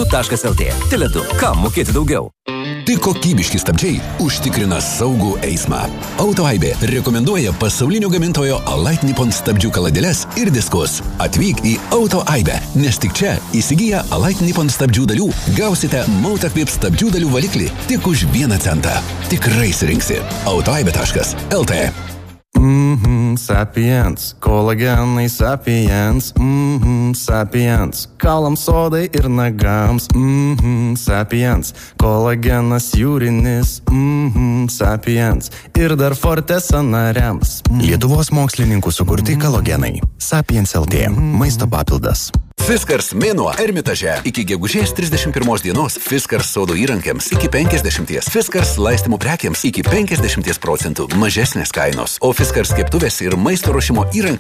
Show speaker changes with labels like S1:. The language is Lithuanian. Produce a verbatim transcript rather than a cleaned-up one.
S1: taškas el tė. Tele2. Kam mokėti daugiau?
S2: Tik kokybiški stabdžiai užtikrina saugų eismą. Autoaibė rekomenduoja pasaulinio gamintojo Alight Nippon stabdžių kaladėles ir diskus. Atvyk į Autoaibę, nes tik čia įsigiję Alight Nippon stabdžių dalių gausite Mautakvip stabdžių dalių valiklį tik už vieną centą. Tikrai surinksi. autoaibė taškas el tė.
S3: Mhm, Sapiens, kolagenai Sapiens, mhm, Sapiens, kalams sodai ir nagams, mhm, Sapiens, kolagenas jūrinis, mhm, Sapiens, ir dar Forte sąnariams. Mhm.
S4: Lietuvos mokslininkų sukurti kalogenai. Sapiens el tė, maisto papildas.
S2: Fiskars mėnuo Ermitaže. Iki gegužės trisdešimt pirmos dienos Fiskars sodo įrankiams iki penkiasdešimt, Fiskars laistymų prekiams iki penkiasdešimt procentų mažesnės kainos, o Fiskars keptuvės ir maisto ruošimo įrankiai